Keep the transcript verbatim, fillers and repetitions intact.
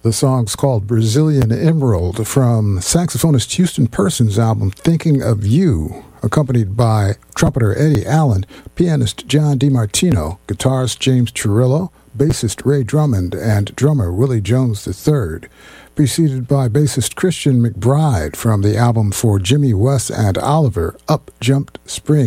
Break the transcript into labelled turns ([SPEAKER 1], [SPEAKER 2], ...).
[SPEAKER 1] The song's called Brazilian Emerald from saxophonist Houston Person's album Thinking of You, accompanied by trumpeter Eddie Allen, pianist John DiMartino, guitarist James Chirillo, bassist Ray Drummond, and drummer Willie Jones the third, preceded by bassist Christian McBride from the album for Jimmy West and Oliver, Up Jumped Spring.